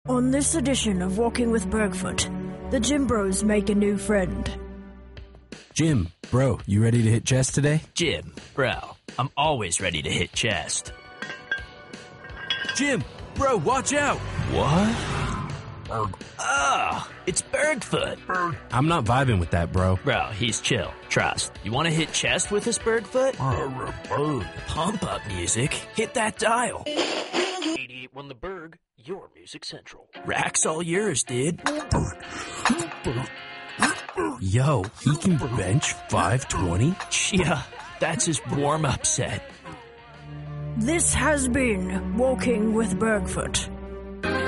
On this edition of Walking with Bergfoot, the Gym Bros make a new friend. Jim, bro, you ready to hit chest today? Jim, bro, I'm always ready to hit chest. Jim, bro, watch out! What? It's Bergfoot. I'm not vibing with that, bro. Bro, he's chill. Trust. You want to hit chest with us, Bergfoot? Pump up music. Hit that dial. 88.1 The Berg, your music central. Rack's all yours, dude. Yo, he can bench 520? Yeah, that's his warm-up set. This has been Walking with Bergfoot.